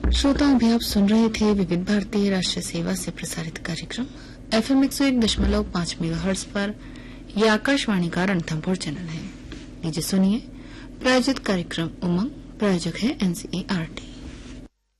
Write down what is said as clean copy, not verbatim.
श्रोताओं, अभी आप सुन रहे थे विविध भारतीय राष्ट्रीय सेवा से प्रसारित कार्यक्रम FM 101.5 मेगाहर्ट्ज पर। यह आकाशवाणी का रणथंभौर चैनल है। लीजिए सुनिए प्रायोजित कार्यक्रम उमंग। प्रायोजक है NCERT।